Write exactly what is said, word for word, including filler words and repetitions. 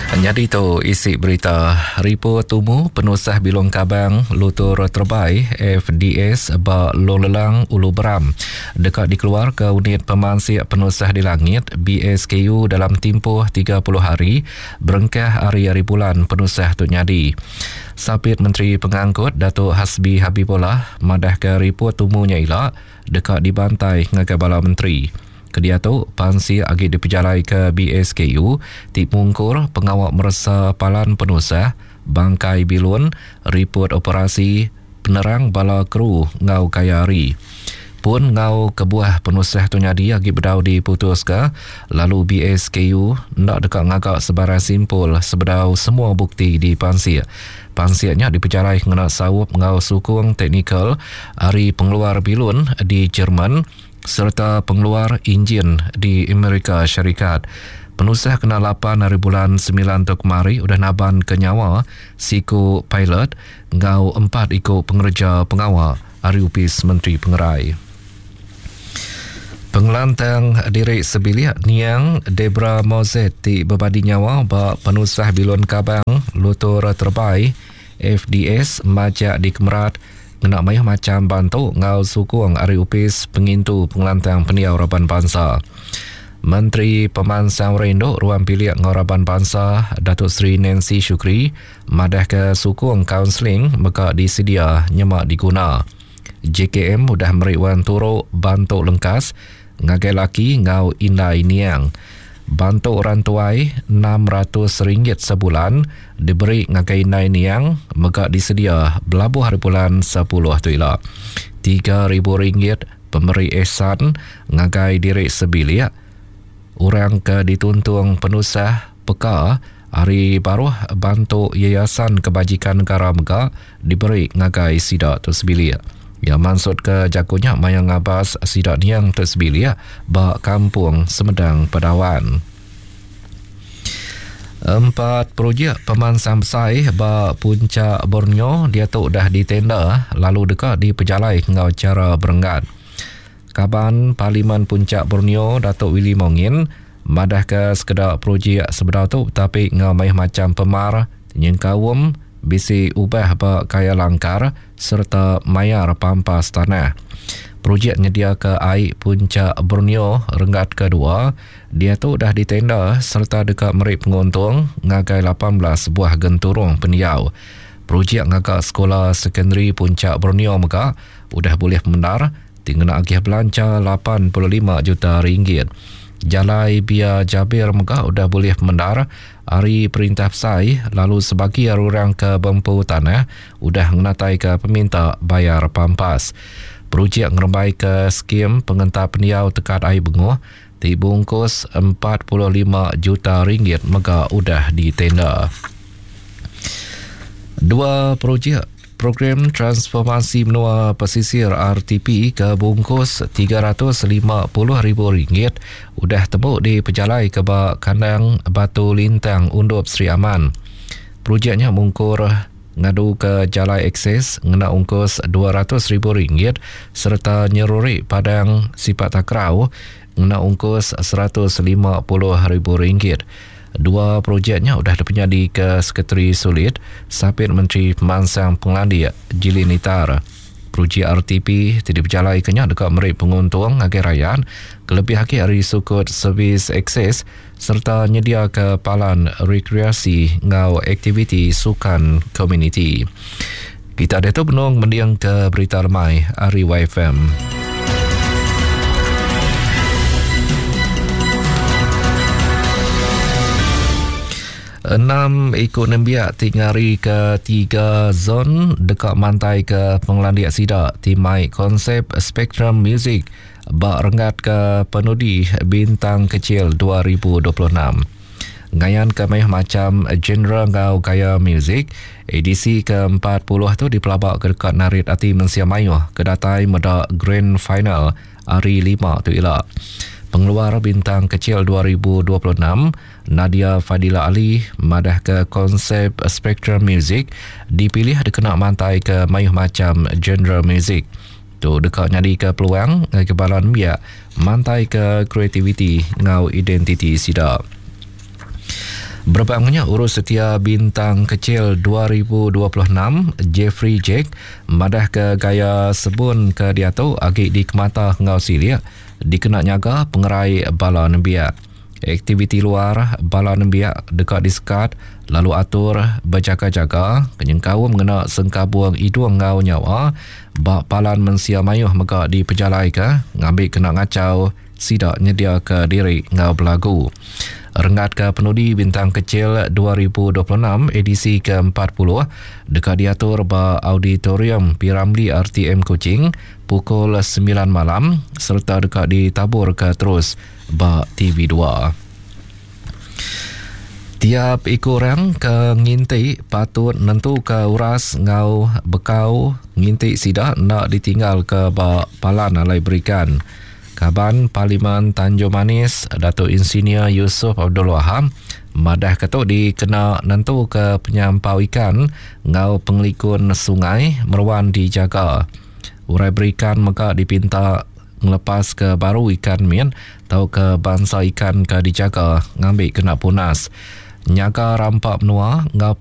Jadi tu isi berita Ripo Tumu Penusah Bilong Kabang Lutur Terbaik F D S Ba Lolelang Ulu Beram dekat dikeluar ke unit pemansiak penusah di langit B S K U dalam tempoh tiga puluh hari berengkah hari-hari bulan penusah tu nyadi. Sapit Menteri Pengangkut Datuk Hasbi Habibullah madah ke Ripo Tumunya ilak dekat dibantai ngagai bala menteri. Kedia tu, pansi agi dipejalai ke B S K U, Tip Mungkur, pengawal merasa palan penusah, bangkai bilun, report operasi, penerang bala kru ngau kayari. Pun ngau kebuah penusah tu nyadi agi bedau diputus ke, lalu B S K U nak dekat ngagak sebarang simpul sebedau semua bukti di pansi. Pansiaknya dipejalai ngena sawup ngau sukung teknikal hari pengeluar bilun di Jerman, serta pengeluar enjin di Amerika Syarikat. Penusah kena lapan hari bulan sembilan tu kemari udah naban ke nyawa siku pilot ngau empat ikut pengerja pengawal hari upis Menteri Pengerai. Pengelantang diri sebiliak Niang Debra Mozet di berbadi nyawa bak penusah bilun kabang Lutur Terbaik F D S majak di Kemerat kena mayah macam bantu ngau sukung ari upis pengintu pengelantang peniau Raban Bangsa. Menteri Pemansang Rendo Ruang Piliak ngau Raban Bangsa Datuk Seri Nancy Shukri madah ke sukung kaunseling maka disedia nyemak diguna. J K M mudah meriwan turuk bantu lengkas ngagai laki ngau Indai Niang. Bantu orang tuai enam ratus ringgit sebulan diberi ngagai Indai Niang maka disedia belabuh hari bulan sepuluh tu ila. tiga ribu ringgit pemberi ihsan ngagai diri sebiliak. Orang ke dituntung penusah peka hari baru bantu Yayasan Kebajikan Negara Mega diberi ngagai sidak tu sebiliak. Yang maksud ke jakunya mayang ngabas sidak niang tersbilia bak kampung Semedang Pedawan. Empat projek pemansang besar bak Puncak Borneo dia tu dah ditenda lalu dekat di pejalai ngau cara berenggat. Kaban Parlimen Puncak Borneo Datuk Willy Mongin madah ke sekedar projek sebenar tu tapi ngau mayah macam pemar nyengkawum bisi ubah bak kaya langkar serta mayar pampas tanah. Projek nyedia ke air Puncak Borneo renggat kedua dia tu dah ditenda serta dekat merik penguntung ngagai lapan belas buah genturung peniau. Projek ngagak sekolah sekondari Puncak Borneo Mega udah boleh mendar tinggal agih belanja lapan puluh lima juta ringgit. Jalai Bia Jabir Mega udah boleh mendar hari perintah pesai lalu sebagi orang ke bempu tanah udah menatai ke peminta bayar pampas. Projek ngerembai ke skim pengentar peniau tekat air benguh dibungkus empat puluh lima juta ringgit mega udah ditenda. Dua projek program transformasi benua pesisir R T P ke bungkus tiga ratus lima puluh ribu ringgit udah temu di pejalai ke bak kandang Batu Lintang Undup Sri Aman. Projeknya mungkur ngadu ke jalai akses ngena ungkus dua ratus ribu ringgit serta nyeruri padang Sifat Takrau ngena ungkus seratus lima puluh ribu ringgit. Dua projeknya sudah dipenyadi ke Sekretari Sulit Sapit Menteri Pemansang Pengladi Jilin Nitar. Projek R T P tidak berjalai kenyak dekat merik penguntung agar rakyat kelebih haki hari sukut servis akses serta nyedia ke palan rekreasi ngau aktiviti sukan komuniti. Kita ada tu benung mendiang ke berita lemai Ari Y F M. Enam ikut nembiak tingari ke tiga zon dekat mantai ke Pengelandiak Sidak timai konsep Spectrum Music bak renggat ke penudi bintang kecil dua ribu dua puluh enam. Ngayan ke meh macam genre ngau gaya muzik edisi ke empat puluh tu dipelabak ke dekat Narit Ati Mensia Mayuh kedatai meda Grand Final hari lima tu ilak. Pengeluar bintang kecil dua ribu dua puluh enam Nadia Fadila Ali madah ke konsep Spectrum Music dipilih dikenak mantai ke mayuh macam genre music. Tu dekat nyadi ke peluang kebalan biak mantai ke kreativiti ngau identiti sidak. Berbangunnya urus setia bintang kecil dua ribu dua puluh enam Jeffrey Jake madah ke gaya sebun ke diatu agi di kemata ngau silia dikena nyaga pengerai bala nembiak. Aktiviti luar bala nembiak dekat disekat lalu atur berjaga-jaga kenyengkau mengena sengkabuang hidung ngau nyawa bak palan mensia mayuh mega di pejalai ke ngambil kena ngacau sidak nyedia ke diri ngau belagu. Rengat ke penudi bintang kecil dua ribu dua puluh enam edisi ke empat puluh dekat diatur ba auditorium Piramli R T M Kuching pukul sembilan malam serta dekat ditabur ke terus ba T V dua. Tiap ikurang ke nginti patut nentu ke uras ngau bekau nginti sidak nak ditinggal ke ba palan alai berikan. Kaban Parlimen Tanjung Manis Datuk Insinyur Yusof Abdul Wahab madah ketuk dikena nentu ke penyampau ikan ngau pengelikun sungai meruan dijaga. Urai berikan maka dipinta ngelepas ke baru ikan min tau ke bangsa ikan ke dijaga ngambil kena punas. Nyaga rampak menua ngau